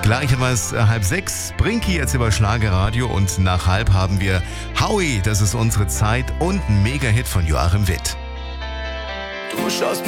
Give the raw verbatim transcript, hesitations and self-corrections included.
Gleich haben wir es äh, halb sechs. Brinky jetzt über Schlagerradio und nach halb haben wir Howie, das ist unsere Zeit und ein Mega-Hit von Joachim Witt. Du schaust